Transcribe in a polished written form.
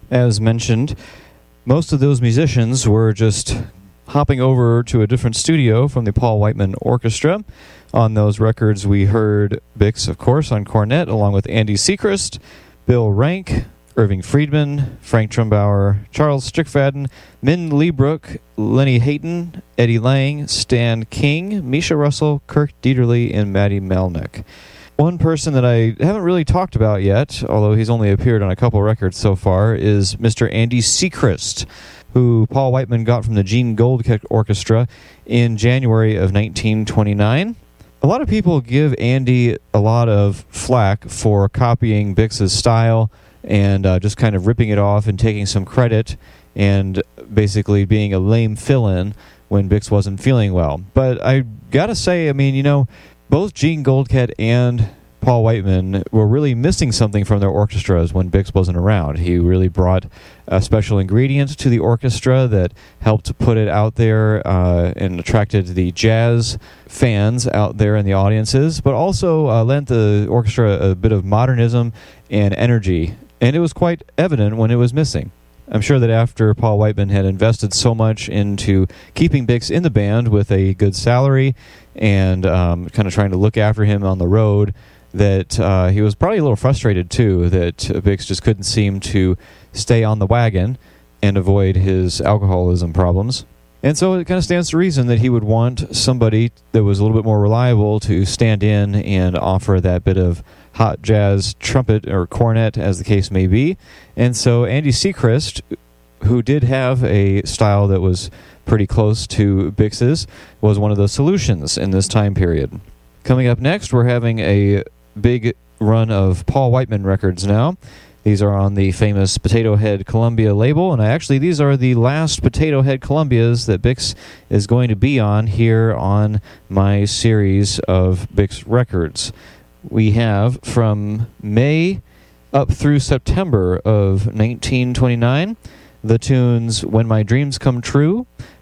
As mentioned, most of those musicians were just hopping over to a different studio from the Paul Whiteman Orchestra. On those records, we heard Bix, of course, on cornet, along with Andy Sechrist, Bill Rank, Irving Friedman, Frank Trumbauer, Charles Strickfaden, Min Leebrook, Lenny Hayton, Eddie Lang, Stan King, Misha Russell, Kirk Dieterle, and Matty Melnick. One person that I haven't really talked about yet, although he's only appeared on a couple records so far, is Mr. Andy Sechrist, who Paul Whiteman got from the Gene Goldkick Orchestra in January of 1929. A lot of people give Andy a lot of flack for copying Bix's style and just kind of ripping it off and taking some credit and basically being a lame fill-in when Bix wasn't feeling well. But I gotta say, I mean, you know, both Gene Goldkick and Paul Whiteman were really missing something from their orchestras when Bix wasn't around. He really brought a special ingredient to the orchestra that helped to put it out there and attracted the jazz fans out there in the audiences, but also lent the orchestra a bit of modernism and energy, and it was quite evident when it was missing. I'm sure that after Paul Whiteman had invested so much into keeping Bix in the band with a good salary and kind of trying to look after him on the road, that he was probably a little frustrated, too, that Bix just couldn't seem to stay on the wagon and avoid his alcoholism problems. And so it kind of stands to reason that he would want somebody that was a little bit more reliable to stand in and offer that bit of hot jazz trumpet or cornet, as the case may be. And so Andy Sechrist, who did have a style that was pretty close to Bix's, was one of the solutions in this time period. Coming up next, we're having a big run of Paul Whiteman records now. These are on the famous Potato Head Columbia label, and these are the last Potato Head Columbias that Bix is going to be on here on my series of Bix records. We have from May up through September of 1929 the tunes When My Dreams Come True,